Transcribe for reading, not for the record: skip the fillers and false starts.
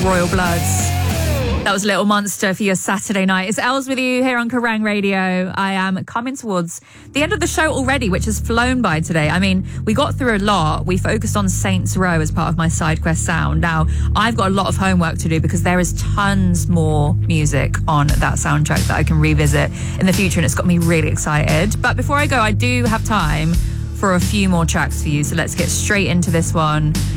Royal Bloods. That was Little Monster for your Saturday night. It's Els with you here on Kerrang Radio. I am coming towards the end of the show already, which has flown by today. I mean, we got through a lot. We focused on Saints Row as part of my Side Quest sound. Now, I've got a lot of homework to do because there is tons more music on that soundtrack that I can revisit in the future, and it's got me really excited. But before I go, I do have time for a few more tracks for you, so let's get straight into this one.